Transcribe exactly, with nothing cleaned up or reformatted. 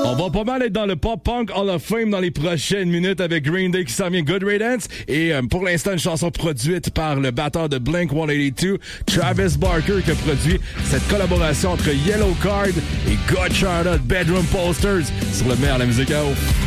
On va pas mal être dans le pop-punk Hall of Fame dans les prochaines minutes avec Green Day qui s'en vient Good Riddance. Et euh, pour l'instant, une chanson produite par le batteur de Blink one eighty-two, Travis Barker, qui a produit cette collaboration entre Yellow Card et God Charlotte Bedroom Posters sur le meilleur de la musique à eau.